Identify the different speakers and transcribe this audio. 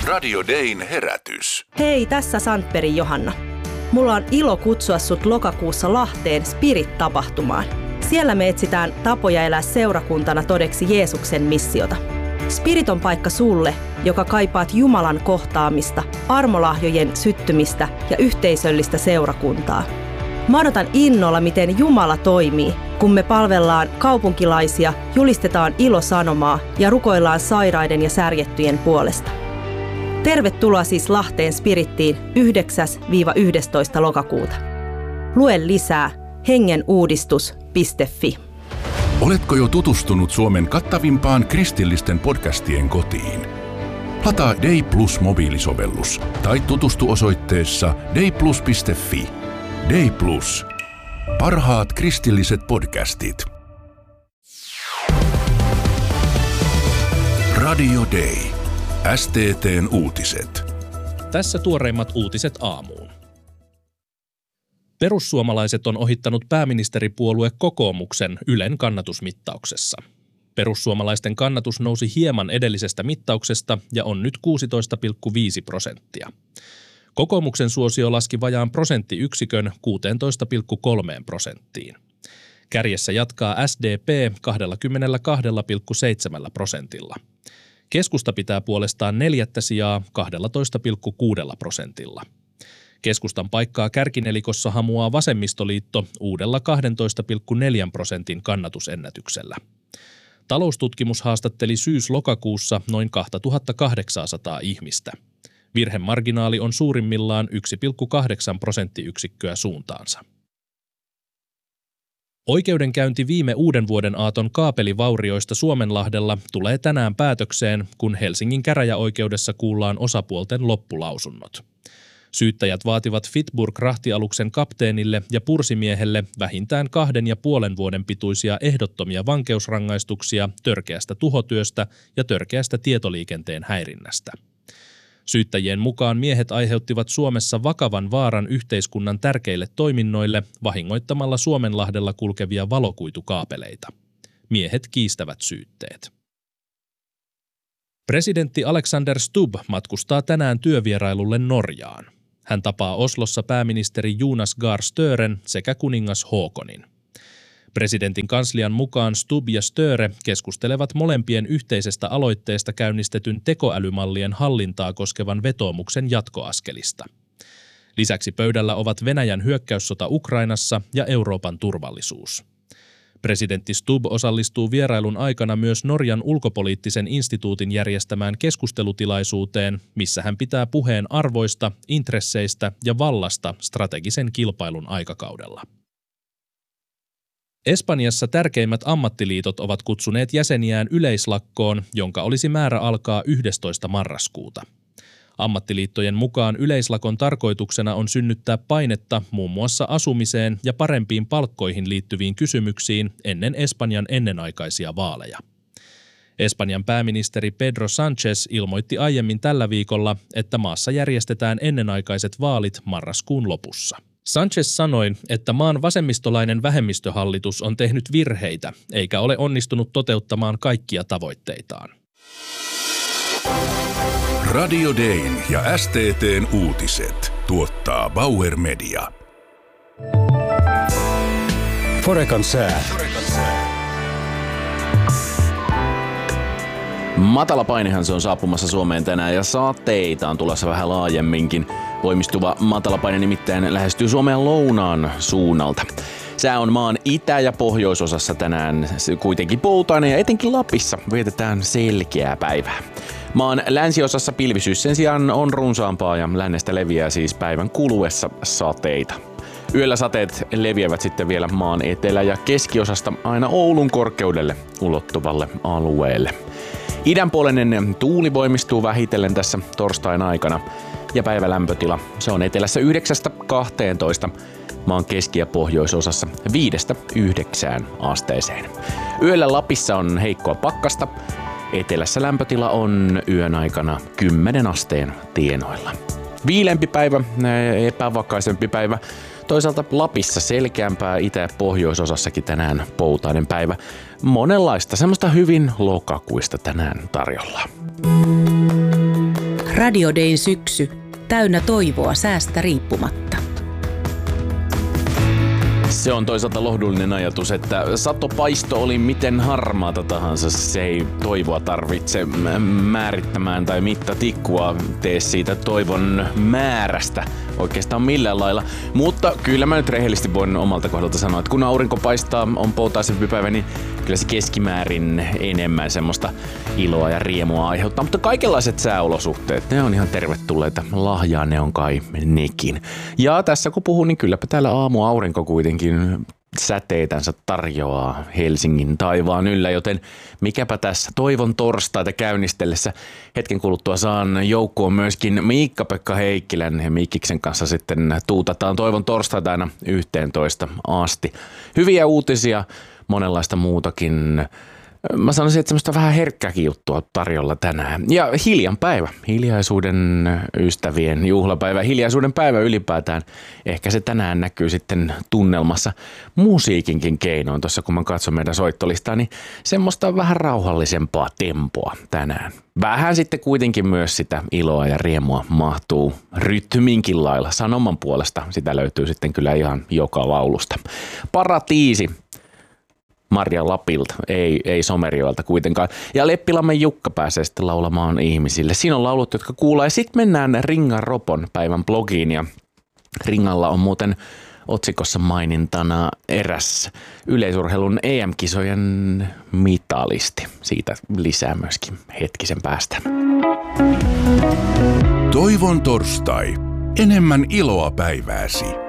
Speaker 1: Radio Dayn herätys.
Speaker 2: Hei, tässä Sandbergin Johanna. Mulla on ilo kutsua sut lokakuussa Lahteen Spirit-tapahtumaan. Siellä me etsitään tapoja elää seurakuntana todeksi Jeesuksen missiota. Spirit on paikka sulle, joka kaipaat Jumalan kohtaamista, armolahjojen syttymistä ja yhteisöllistä seurakuntaa. Mä odotan innolla, miten Jumala toimii, kun me palvellaan kaupunkilaisia, julistetaan ilosanomaa ja rukoillaan sairaiden ja särjettyjen puolesta. Tervetuloa siis Lahteen Spirittiin 9-11. lokakuuta. Lue lisää hengenuudistus.fi.
Speaker 1: Oletko jo tutustunut Suomen kattavimpaan kristillisten podcastien kotiin? Lataa Day Plus -mobiilisovellus tai tutustu osoitteessa dayplus.fi. Day Plus. Parhaat kristilliset podcastit. Radio Day. STT:n uutiset.
Speaker 3: Tässä tuoreimmat uutiset aamuun. Perussuomalaiset on ohittanut pääministeripuolue kokoomuksen Ylen kannatusmittauksessa. Perussuomalaisten kannatus nousi hieman edellisestä mittauksesta ja on nyt 16,5%. Kokoomuksen suosio laski vajaan prosenttiyksikön 16,3%. Kärjessä jatkaa SDP 22,7%. Keskusta pitää puolestaan 4. sijaa 12,6%. Keskustan paikkaa kärkinelikossa hamuaa vasemmistoliitto uudella 12,4% kannatusennätyksellä. Taloustutkimus haastatteli syys-lokakuussa noin 2800 ihmistä. Virhemarginaali on suurimmillaan 1,8 prosenttiyksikköä suuntaansa. Oikeudenkäynti viime uuden vuoden aaton kaapelivaurioista Suomenlahdella tulee tänään päätökseen, kun Helsingin käräjäoikeudessa kuullaan osapuolten loppulausunnot. Syyttäjät vaativat Fitburg-rahtialuksen kapteenille ja pursimiehelle vähintään 2,5 vuoden pituisia ehdottomia vankeusrangaistuksia törkeästä tuhotyöstä ja törkeästä tietoliikenteen häirinnästä. Syyttäjien mukaan miehet aiheuttivat Suomessa vakavan vaaran yhteiskunnan tärkeille toiminnoille vahingoittamalla Suomenlahdella kulkevia valokuitukaapeleita. Miehet kiistävät syytteet. Presidentti Alexander Stubb matkustaa tänään työvierailulle Norjaan. Hän tapaa Oslossa pääministeri Jonas Gahr Støren sekä kuningas Haakonin. Presidentin kanslian mukaan Stubb ja Støre keskustelevat molempien yhteisestä aloitteesta käynnistetyn tekoälymallien hallintaa koskevan vetoomuksen jatkoaskelista. Lisäksi pöydällä ovat Venäjän hyökkäyssota Ukrainassa ja Euroopan turvallisuus. Presidentti Stubb osallistuu vierailun aikana myös Norjan ulkopoliittisen instituutin järjestämään keskustelutilaisuuteen, missä hän pitää puheen arvoista, intresseistä ja vallasta strategisen kilpailun aikakaudella. Espanjassa tärkeimmät ammattiliitot ovat kutsuneet jäseniään yleislakkoon, jonka olisi määrä alkaa 11. marraskuuta. Ammattiliittojen mukaan yleislakon tarkoituksena on synnyttää painetta muun muassa asumiseen ja parempiin palkkoihin liittyviin kysymyksiin ennen Espanjan ennenaikaisia vaaleja. Espanjan pääministeri Pedro Sánchez ilmoitti aiemmin tällä viikolla, että maassa järjestetään ennenaikaiset vaalit marraskuun lopussa. Sánchez sanoi, että maan vasemmistolainen vähemmistöhallitus on tehnyt virheitä eikä ole onnistunut toteuttamaan kaikkia tavoitteitaan.
Speaker 1: Radio Dayn ja STT:n uutiset tuottaa Bauer Media.
Speaker 4: Forecan sää.
Speaker 5: Matalapainehan se on saapumassa Suomeen tänään ja sateita on tulossa vähän laajemminkin. Voimistuva matalapaine nimittäin lähestyy Suomen lounaan suunnalta. Sää on maan itä- ja pohjoisosassa tänään kuitenkin poutainen ja etenkin Lapissa vietetään selkeää päivää. Maan länsiosassa pilvisyys sen sijaan on runsaampaa ja lännestä leviää siis päivän kuluessa sateita. Yöllä sateet leviävät sitten vielä maan etelä- ja keskiosasta aina Oulun korkeudelle ulottuvalle alueelle. Idänpuoleinen tuuli voimistuu vähitellen tässä torstain aikana ja päivälämpötila se on etelässä 9-12, maan keski- ja pohjoisosassa 5-9 asteeseen. Yöllä Lapissa on heikkoa pakkasta, etelässä lämpötila on yön aikana 10 asteen tienoilla. Viileämpi päivä, epävakaisempi päivä. Toisaalta Lapissa selkeämpää itä- ja pohjoisosassakin tänään poutainen päivä. Monenlaista semmoista hyvin lokakuista tänään tarjolla.
Speaker 6: Radio Dayn syksy, täynnä toivoa säästä riippumatta.
Speaker 5: Se on toisaalta lohdullinen ajatus, että satopaisto oli miten harmaata tahansa. Se ei toivoa tarvitse määrittämään tai mittatikkua tee siitä toivon määrästä oikeastaan millään lailla. Mutta kyllä mä nyt rehellisesti voin omalta kohdalta sanoa, että kun aurinko paistaa, on poutaisempi päivä, niin kyllä se keskimäärin enemmän semmoista iloa ja riemua aiheuttaa. Mutta kaikenlaiset sääolosuhteet, ne on ihan tervetulleita. Lahjaa ne on kai nekin. Ja tässä kun puhun, niin kylläpä täällä aamuaurinko kuitenkin säteitänsä tarjoaa Helsingin taivaan yllä, joten mikäpä tässä toivon torstaita käynnistellessä hetken kuluttua saan joukkoon myöskin Miikka-Pekka Heikkilän ja Mikkiksen kanssa sitten tuutataan toivon torstaita aina 11 asti. Hyviä uutisia, monenlaista muutakin. Mä sanoisin, että semmoista vähän herkkääkin juttua tarjolla tänään. Ja hiljan päivä, hiljaisuuden ystävien juhlapäivä, hiljaisuuden päivä ylipäätään. Ehkä se tänään näkyy sitten tunnelmassa musiikinkin keinoin. Tuossa kun mä katson meidän soittolistaa, niin semmoista vähän rauhallisempaa tempoa tänään. Vähän sitten kuitenkin myös sitä iloa ja riemua mahtuu rytminkin lailla. Sanoman puolesta sitä löytyy sitten kyllä ihan joka laulusta. Paratiisi. Marja Lapilta, ei Somerjoelta kuitenkaan. Ja Leppilammen Jukka pääsee sitten laulamaan ihmisille. Siinä on laulut, jotka kuuluu. Ja sitten mennään Ringan Ropon päivän blogiin. Ja Ringalla on muuten otsikossa mainintana eräs yleisurheilun EM-kisojen mitalisti. Siitä lisää myöskin hetkisen päästä.
Speaker 1: Toivon torstai. Enemmän iloa päivääsi.